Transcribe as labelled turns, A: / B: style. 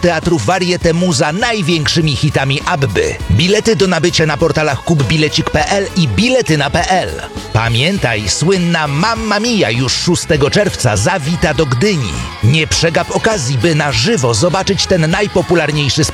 A: teatrów Varieté Muza największymi hitami Abby. Bilety do nabycia na portalach kupbilecik.pl i biletyna.pl. Pamiętaj, słynna Mamma Mia już 6 czerwca zawita do Gdyni. Nie przegap okazji, by na żywo zobaczyć ten najpopularniejszy